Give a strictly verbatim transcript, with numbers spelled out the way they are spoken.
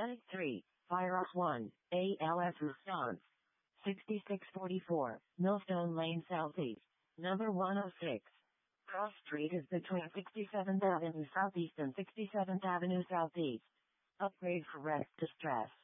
Static three, Fire off one, A L S response. sixty-six forty-four, Millstone Lane Southeast, number one oh six. Cross Street is between sixty-seventh Avenue Southeast and sixty-seventh Avenue Southeast. Upgrade for rest distress.